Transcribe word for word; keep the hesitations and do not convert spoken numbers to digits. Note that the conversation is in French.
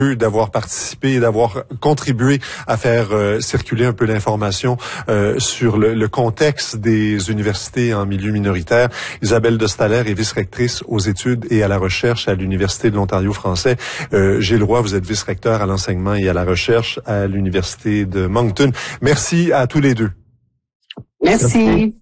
d'avoir participé et d'avoir contribué à faire euh, circuler un peu l'information euh, sur le, le contexte des universités en milieu minoritaire. Isabelle de Staller est vice-rectrice aux études et à la recherche à l'Université de l'Ontario français. Euh, Gilles Roy, vous êtes vice-recteur à l'enseignement et à la recherche à l'Université de Moncton. Merci à tous les deux. Merci. Merci.